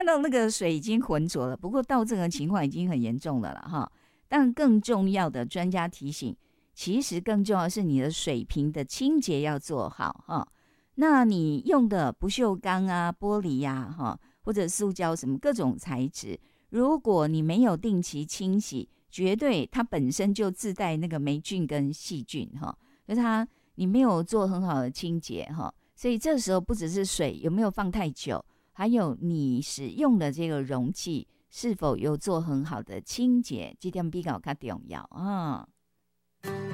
看到那个水已经浑浊了，不过到这个情况已经很严重了哈。但更重要的，专家提醒，其实更重要的是你的水瓶的清洁要做好哈。那你用的不锈钢啊、玻璃呀、哈，或者塑胶什么各种材质，如果你没有定期清洗，绝对它本身就自带那个霉菌跟细菌哈，所以你没有做很好的清洁哈，所以这时候不只是水有没有放太久，还有你使用的这个容器是否有做很好的清洁，这点比较重要啊。